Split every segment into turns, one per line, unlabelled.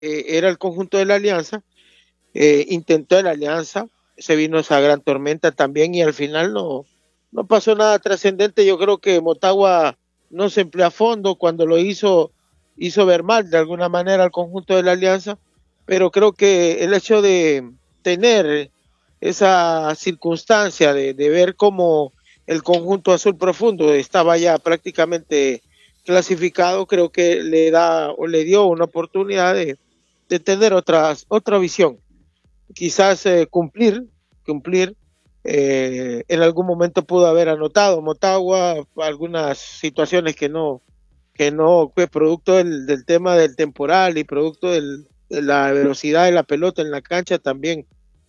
era el conjunto de la Alianza, intentó la Alianza, se vino esa gran tormenta también y al final no pasó nada trascendente. Yo creo que Motagua no se empleó a fondo cuando lo hizo ver mal de alguna manera al conjunto de la Alianza, pero creo que el hecho de tener esa circunstancia de ver cómo el conjunto azul profundo estaba ya prácticamente clasificado, creo que le da o le dio una oportunidad de tener otra visión. Quizás cumplir. En algún momento pudo haber anotado Motagua algunas situaciones que no fue producto del tema del temporal y producto de la velocidad de la pelota en la cancha también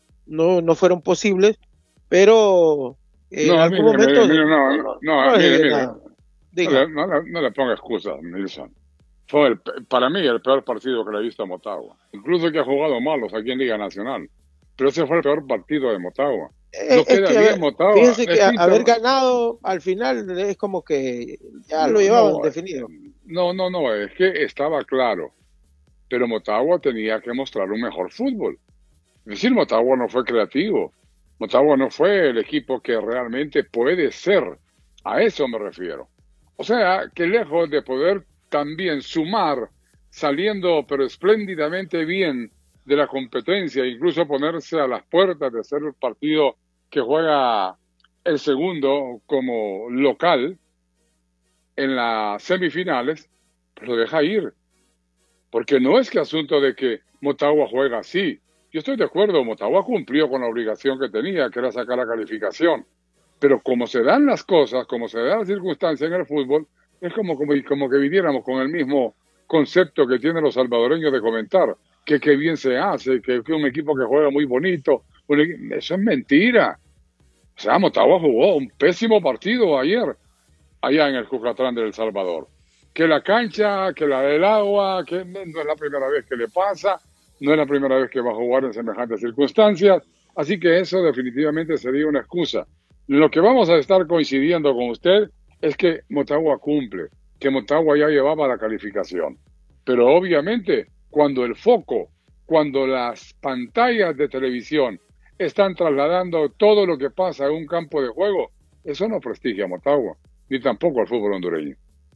no fueron posibles, pero en
No,
algún
mire, mire,
momento
mire,
no
mire,
debe
mire,
nada. Diga.
no le ponga excusas, Nilsson. Fue para mí el peor partido que le he visto a Motagua. Incluso que ha jugado malos aquí en Liga Nacional. Pero ese fue el peor partido de Motagua. No
Es
queda
que,
bien Motagua.
fíjese
Es
que
pinta.
haber ganado al final es como que ya lo
No,
llevaban
no,
definido.
no, es que estaba claro. Pero Motagua tenía que mostrar un mejor fútbol. Es decir, Motagua no fue creativo. Motagua no fue el equipo que realmente puede ser. A eso me refiero. O sea, que lejos de poder también sumar, saliendo pero espléndidamente bien de la competencia, incluso ponerse a las puertas de ser el partido que juega el segundo como local en las semifinales, pues lo deja ir. Porque no es que asunto de que Motagua juega así. Yo estoy de acuerdo, Motagua cumplió con la obligación que tenía, que era sacar la calificación. Pero como se dan las cosas, como se dan las circunstancias en el fútbol, es como que viviéramos con el mismo concepto que tienen los salvadoreños de comentar, que bien se hace, que un equipo que juega muy bonito. Eso es mentira. O sea, Motagua jugó un pésimo partido ayer, allá en el Cucatlán de El Salvador. Que la cancha, que la del agua, que no es la primera vez que le pasa, no es la primera vez que va a jugar en semejantes circunstancias, así que eso definitivamente sería una excusa. Lo que vamos a estar coincidiendo con usted es que Motagua cumple, que Motagua ya llevaba la calificación. Pero obviamente, cuando el foco, cuando las pantallas de televisión están trasladando todo lo que pasa en un campo de juego, eso no prestigia a Motagua, ni tampoco al fútbol hondureño.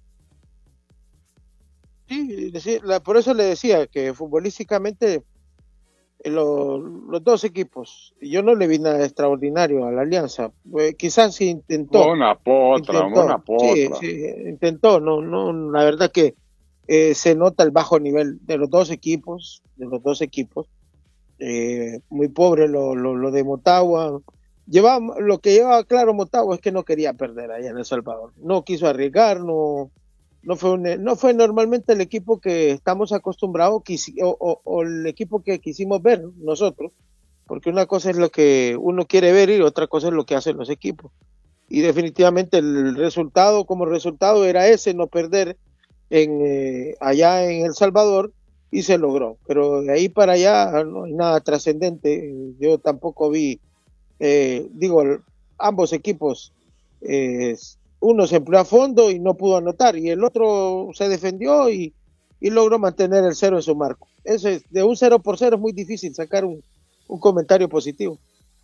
Sí, por eso le decía que futbolísticamente los dos equipos, yo no le vi nada extraordinario a la Alianza. Quizás sí
Una
sí,
potra.
sí, intentó, la verdad que se nota el bajo nivel de los dos equipos, muy pobre lo de Motagua. Lo que llevaba claro Motagua es que no quería perder allá en El Salvador, no quiso arriesgar, no fue normalmente el equipo que estamos acostumbrados o el equipo que quisimos ver nosotros, porque una cosa es lo que uno quiere ver y otra cosa es lo que hacen los equipos. Y definitivamente el resultado como resultado era ese, no perder allá en El Salvador, y se logró. Pero de ahí para allá no hay nada trascendente. Yo tampoco vi, digo, ambos equipos, eh, uno se empleó a fondo y no pudo anotar, y el otro se defendió y logró mantener el cero en su marco. De un 0-0 es muy difícil sacar un comentario positivo.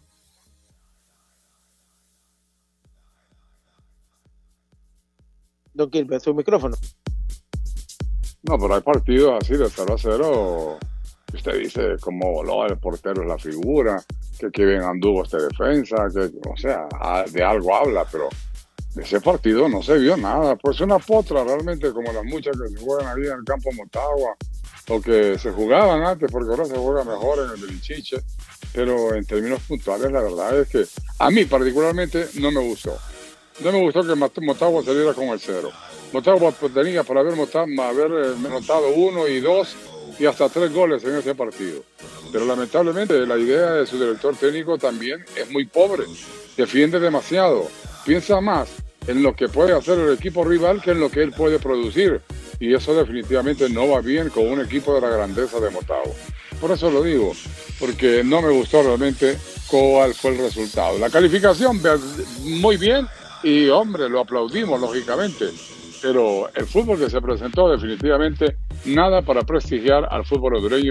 Don Gilbert, su micrófono.
No, pero hay partidos así de 0-0. Usted dice cómo voló el portero es la figura, que bien anduvo este defensa, o sea, de algo habla, pero de ese partido no se vio nada. Pues una potra realmente como las muchas que se juegan ahí en el campo Motagua, o que se jugaban antes, porque ahora se juega mejor en el Belinchiche. Pero en términos puntuales, la verdad es que a mí particularmente no me gustó. No me gustó que Motagua saliera con el cero. Motagua tenía para haber anotado 1 y 2 y hasta 3 goles en ese partido. Pero lamentablemente la idea de su director técnico también es muy pobre. Defiende demasiado. Piensa más en lo que puede hacer el equipo rival que en lo que él puede producir. Y eso definitivamente no va bien con un equipo de la grandeza de Motagua. Por eso lo digo, porque no me gustó realmente cuál fue el resultado. La calificación, muy bien, y hombre, lo aplaudimos, lógicamente. Pero el fútbol que se presentó definitivamente nada para prestigiar al fútbol hondureño.